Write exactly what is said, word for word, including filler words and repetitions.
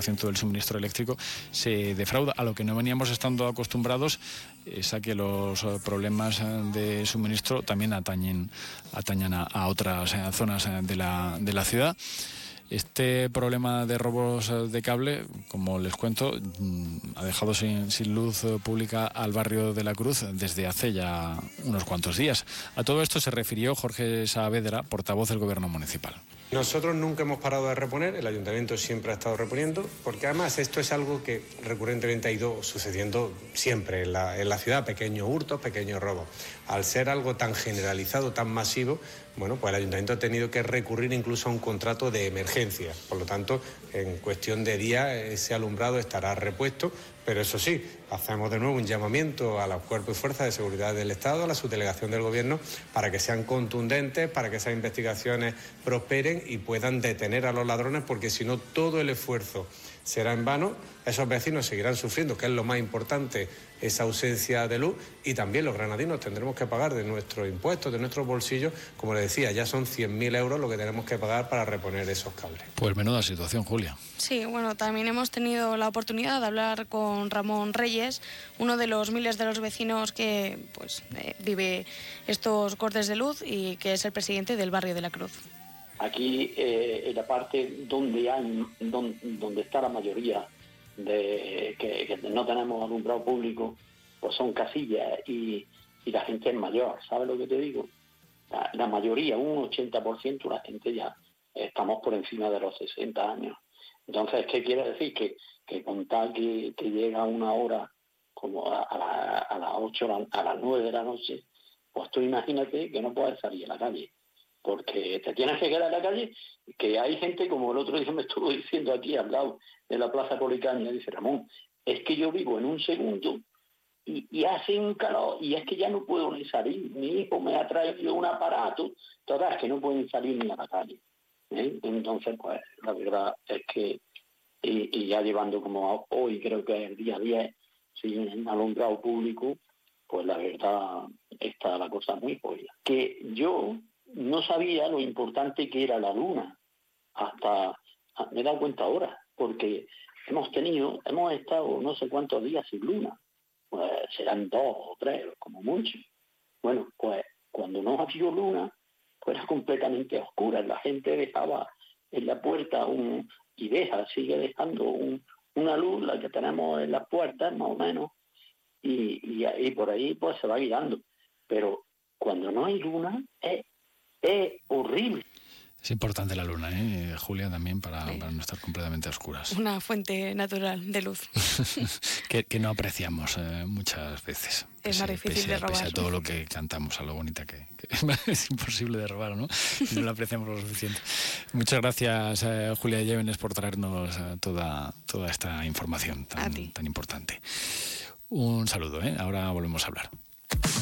ciento del suministro eléctrico, se defrauda. A lo que no veníamos estando acostumbrados es a que los problemas de suministro también atañen, atañan a, a otras zonas de la, de la ciudad. Este problema de robos de cable, como les cuento, ha dejado sin, sin luz pública al barrio de la Cruz desde hace ya unos cuantos días. A todo esto se refirió Jorge Saavedra, portavoz del Gobierno municipal. Nosotros nunca hemos parado de reponer, el ayuntamiento siempre ha estado reponiendo, porque además esto es algo que recurrentemente ha ido sucediendo siempre en la, en la ciudad, pequeños hurtos, pequeños robos. Al ser algo tan generalizado, tan masivo, bueno, pues el ayuntamiento ha tenido que recurrir incluso a un contrato de emergencia. Por lo tanto, en cuestión de días ese alumbrado estará repuesto, pero eso sí, hacemos de nuevo un llamamiento a los cuerpos y fuerzas de seguridad del Estado, a la subdelegación del Gobierno, para que sean contundentes, para que esas investigaciones prosperen y puedan detener a los ladrones, porque si no todo el esfuerzo será en vano, esos vecinos seguirán sufriendo, que es lo más importante, esa ausencia de luz, y también los granadinos tendremos que pagar de nuestros impuestos, de nuestros bolsillos, como les decía, ya son cien mil euros lo que tenemos que pagar para reponer esos cables. Pues menuda situación, Julia. Sí, bueno, también hemos tenido la oportunidad de hablar con Ramón Reyes, uno de los miles de los vecinos que pues eh, vive estos cortes de luz y que es el presidente del barrio de la Cruz. Aquí, eh, en la parte donde hay, donde, donde está la mayoría de que, que no tenemos alumbrado público, pues son casillas y, y la gente es mayor, ¿sabes lo que te digo? La, la mayoría, un ochenta por ciento, la gente ya estamos por encima de los sesenta años. Entonces, ¿qué quiere decir? Que, que con tal que, que llega una hora como a, a, la, a las ocho, a las nueve de la noche, pues tú imagínate que no puedes salir a la calle, porque te tienes que quedar en la calle, que hay gente, como el otro día me estuvo diciendo aquí al lado de la Plaza Policaña, dice Ramón, es que yo vivo en un segundo y, y hace un calor y es que ya no puedo ni salir, mi hijo me ha traído un aparato, todas que no pueden salir ni a la calle. ¿eh? Entonces, pues la verdad es que, y, y ya llevando como hoy, creo que es el día diez, sin alumbrado público, pues la verdad está la cosa muy jodida. Que yo no sabía lo importante que era la luna, hasta me he dado cuenta ahora, porque hemos tenido, hemos estado no sé cuántos días sin luna, pues serán dos o tres, como mucho. Bueno, pues cuando no ha habido luna, pues era completamente oscura, la gente dejaba en la puerta un, y deja, sigue dejando un, una luz, la que tenemos en las puertas más o menos, y, y, y por ahí pues se va guiando, pero cuando no hay luna es Es horrible. Es importante la luna, ¿eh, Julia, también para, sí. para no estar completamente a oscuras. Una fuente natural de luz. que, que no apreciamos eh, muchas veces. Es más difícil pese, de robar. Pese a todo lo que cantamos, a lo bonita que, que es imposible de robar, ¿no? No lo apreciamos lo suficiente. Muchas gracias, eh, Julia Llévenes, por traernos eh, toda, toda esta información tan, tan importante. Un saludo, ¿eh? Ahora volvemos a hablar.